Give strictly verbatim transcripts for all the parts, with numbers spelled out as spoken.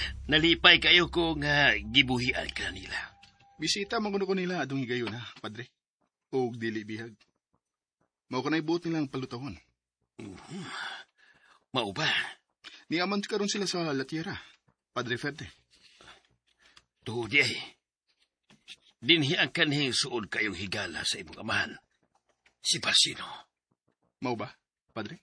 nalipay kayo ko nga gibuhian ka nila. Bisita maguno ko nila adong higayon ha, padre. O dili bihag. Mao kanay buot nilang palutahon. Uh-huh. Mao ba? Niaman karon sila sa La Tierra, Padre Ferte. Tuod ay. Dinhi ang kanhing suod kayong higala sa imong amahan. Si Parsino. Mao ba, Padre?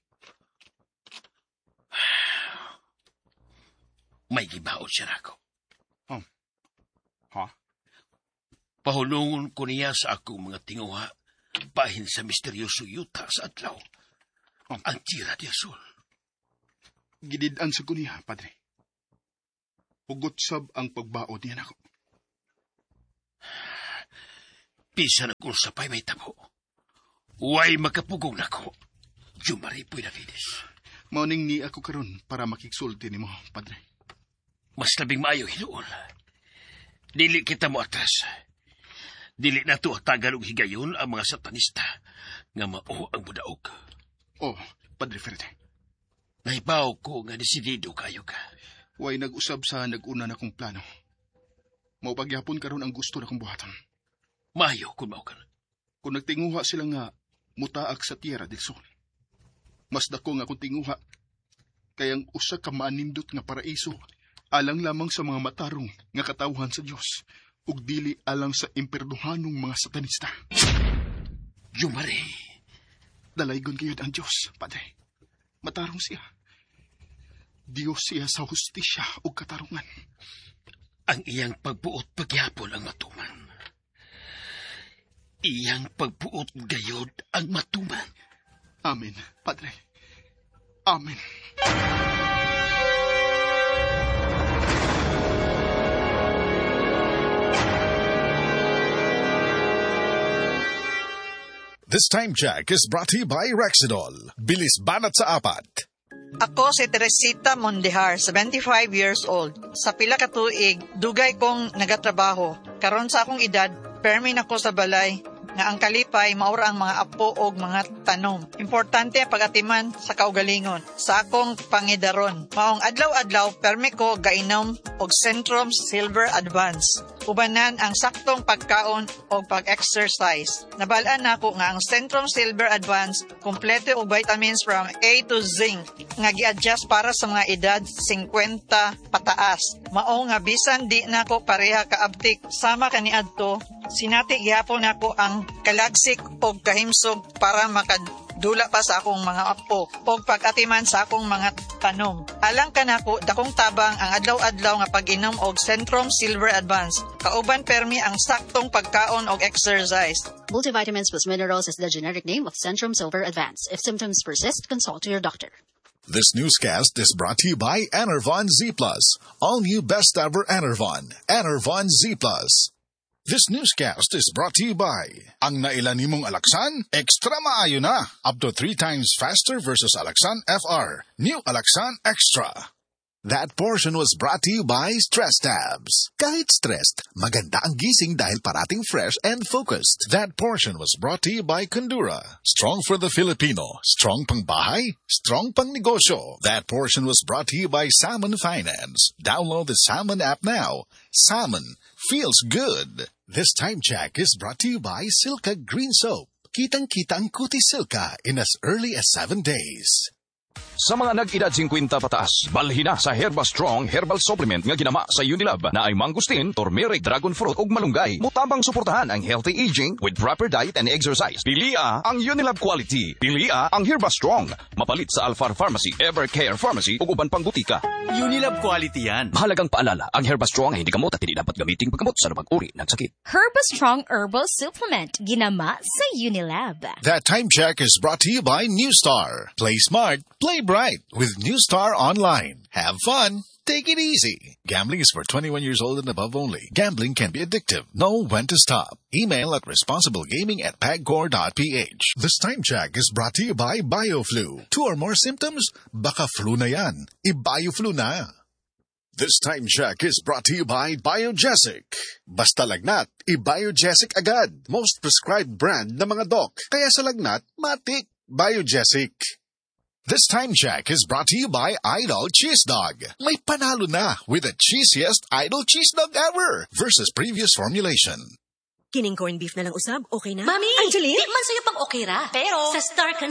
May gibaot siya nako. Oh. Ha? Pahulungon ko niya sa akong mga tinguha bahin sa misteryoso yuta sa adlaw. Oh. Ang Tierra de Azul. Gidid-an sa kuniya, Padre. Hugot sab ang pagbaod niya nako. Pisa na kung sapay may tabo. Huwag makapugong nako. Jumaripoy na kinis. Mauning ni ako karon para makiksulti ni mo, Padre. Mas labing maayo hinuol. Dili kita mo atras. Dili na to tagalog higayon ang mga satanista nga mao ang budaog. Oh, Padre Ferte. Naibaw ko nga desidido kayo ka. Huwag nag-usab sa nag-una na kong plano. Maupagyapon karon ang gusto na kong buhatan. Maayo kung mao ka. Kung nagtinguha sila nga mutaak sa Tierra del Sol. Mas dako nga kung tinguha kayang usa ka maanindot nga paraiso alang lamang sa mga matarong nga katawhan sa Dios ug dili alang sa imperduhanong mga satanista. Jumari. Dalaygon gayud ang Dios, Padre. Matarong siya. Dios siya sa hustisya ug katarungan. Ang iyang pagbuot pagyapon ang matuman. Iyang pagbuot gayod ang matuman. Amen, Padre. Amen. This time check is brought to you by Rexidol. Bilis banat sa apat. Ako si Teresita Mondehar, seventy-five years old. Sa pila ka tuig, dugay kong nagatrabaho. Karon sa akong edad, permi nako sa balay nga ang kalipay maura ang mga apo og mga tanom. Importante ang pagatiman sa kaugalingon sa akong pangidaron. Maong adlaw-adlaw permi ko gainom og Centrum Silver Advance. Ubanan ang saktong pagkaon o pag-exercise. Nabalaan nako nga ang Centrum Silver Advance kompleto og vitamins from A to zinc nga gi-adjust para sa mga edad fifty pataas. Mao nga bisan di nako pareha kaabtik sama kaniadto, sinati gihapon nako ang kalagsik og kahimsog para makadula pa sa akong mga apo og pag-atiman sa akong mga tanom. Alang kanako dakong tabang ang adlaw-adlaw nga pag-inom og Centrum Silver Advance. Kauban permi ang saktong pagkaon og exercise. Multivitamins plus minerals is the generic name of Centrum Silver Advance. If symptoms persist, consult your doctor. This newscast is brought to you by Enervon Z Plus. All new best ever Enervon. Enervon Z Plus. This newscast is brought to you by ang nailan nimong Alaxan, extra maayo na. Up to three times faster versus Alaxan F R. New Alaxan Extra. That portion was brought to you by Stress Tabs. Kahit stressed, maganda ang gising dahil parating fresh and focused. That portion was brought to you by Condura. Strong for the Filipino. Strong pang bahay, strong pang negosyo. That portion was brought to you by Salmon Finance. Download the Salmon app now. Salmon feels good. This time check is brought to you by Silka Green Soap. Kitang-kita ang kuti Silka in as early as seven days. Sa mga nag-edad fifty pataas, balhin na sa Herba Strong Herbal Supplement nga ginama sa Unilab na ay mangustin, turmeric, dragon fruit ug malunggay. Mutabang suportahan ang healthy aging with proper diet and exercise. Pilia ang Unilab quality. Pilia ang Herba Strong. Mapalit sa Alfar Pharmacy, Evercare Pharmacy ug uban pang butika. Unilab quality yan. Mahalagang paalala, ang Herba Strong ay hindi gamot at hindi dapat gamiting paggamot sa anumang uri ng sakit. Herba Strong Herbal Supplement ginama sa Unilab. That time check is brought to you by New Star. Play smart, play bright with New Star Online. Have fun. Take it easy. Gambling is for twenty-one years old and above only. Gambling can be addictive. Know when to stop. Email at responsiblegaming at pagcor dot p h. This time check is brought to you by BioFlu. Two or more symptoms? Baka flu na yan. I-BioFlu na. This time check is brought to you by Biogesic. Basta lagnat, i-Biogesic agad. Most prescribed brand na mga doc. Kaya sa lagnat, matik. Biogesic. This time check is brought to you by Idol Cheese Dog. May panalo na with the cheesiest Idol Cheese Dog ever versus previous formulation. Kining corned beef na lang usab, okay na? Mami! Angeline? Di man sa'yo pang okay ra. Pero, sa Star